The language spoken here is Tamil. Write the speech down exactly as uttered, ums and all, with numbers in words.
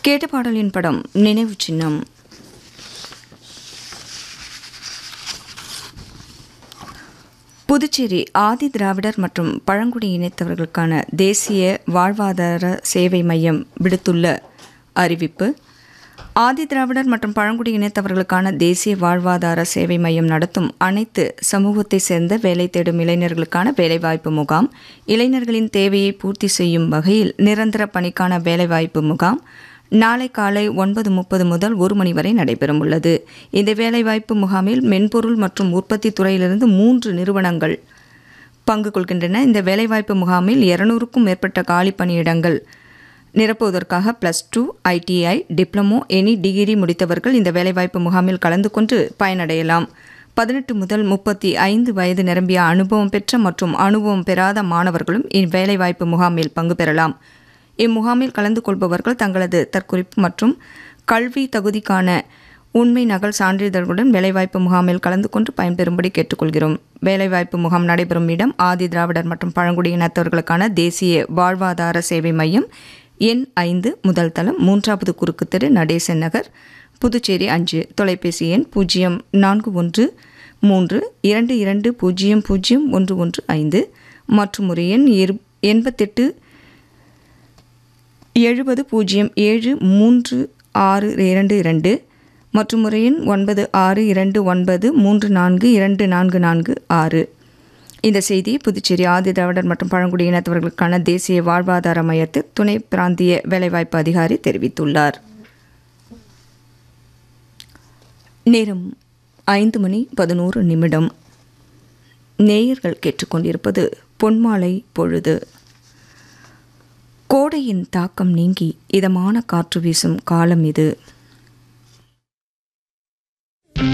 கேட்ட பாடலின் படம் நினைவு சின்னம். புதுச்சேரி ஆதி திராவிடர் மற்றும் பழங்குடி இனத்தவர்களுக்கான தேசிய வாழ்வாதார சேவை மையம் விடுத்துள்ள அறிவிப்பு. ஆதி திராவிடர் மற்றும் பழங்குடி இனத்தவர்களுக்கான தேசிய வாழ்வாதார சேவை மையம் நடத்தும் அனைத்து சமூகத்தை சேர்ந்த வேலை தேடும் இளைஞர்களுக்கான வேலைவாய்ப்பு முகாம், இளைஞர்களின் தேவையை பூர்த்தி செய்யும் வகையில் நிரந்தர பணிக்கான வேலைவாய்ப்பு முகாம் நாளை காலை ஒன்பது முப்பது முதல் ஒரு மணி வரை நடைபெறும் உள்ளது. இந்த வேலைவாய்ப்பு முகாமில் மென்பொருள் மற்றும் உற்பத்தி துறையிலிருந்து மூன்று நிறுவனங்கள் பங்கு கொள்கின்றன. இந்த வேலைவாய்ப்பு முகாமில் இருநூறுக்கும் மேற்பட்ட காலி பணியிடங்கள் நிரப்புவதற்காக plus two, ITI, diploma, any degree முடித்தவர்கள் இந்த வேலைவாய்ப்பு முகாமில் கலந்து கொண்டு பயனடையலாம். பதினெட்டு முதல் முப்பத்தி ஐந்து வயது நிரம்பிய அனுபவம் பெற்ற மற்றும் அனுபவம் பெறாத மாணவர்களும் இவ்வேலைவாய்ப்பு முகாமில் பங்கு பெறலாம். இம்முகாமில் கலந்து கொள்பவர்கள் தங்களது தற்குறிப்பு மற்றும் கல்வி தகுதிக்கான உண்மை நகல் சான்றிதழ்களுடன் வேலைவாய்ப்பு முகாமில் கலந்து கொண்டு பயன்பெறும்படி கேட்டுக்கொள்கிறோம். வேலைவாய்ப்பு முகாம் நடைபெறும் இடம் ஆதி திராவிடர் மற்றும் பழங்குடியினத்தவர்களுக்கான தேசிய வாழ்வாதார சேவை மையம், எண் ஐந்து, முதல் தளம், மூன்றாவது குறுக்கு தெரு, நடேசன் நகர், புதுச்சேரி அஞ்சு. தொலைபேசி எண் பூஜ்ஜியம் நான்கு ஒன்று மூன்று இரண்டு இரண்டு பூஜ்ஜியம் பூஜ்ஜியம் ஒன்று ஒன்று ஐந்து மற்றும் ஒரு எண் எண்பத்தெட்டு எழுபது பூஜ்ஜியம் ஏழு மூன்று ஆறு இரண்டு இரண்டு மற்றும் ஒரு எண் ஒன்பது ஆறு இரண்டு ஒன்பது மூன்று நான்கு இரண்டு நான்கு நான்கு ஆறு. இந்த செய்தியை புதுச்சேரி ஆதி திராவிடர் மற்றும் பழங்குடியினத்தவர்களுக்கான தேசிய வாழ்வாதார மையத்தில் துணை பிராந்திய வேலைவாய்ப்பு அதிகாரி தெரிவித்துள்ளார். நேரம் ஐந்து மணி பதினோரு நிமிடம். நேயர்கள் கேட்டுக்கொண்டிருப்பது பொன்மாலை பொழுது. கோடையின் தாக்கம் நீங்கி இதமான காற்று வீசும் காலம் இது.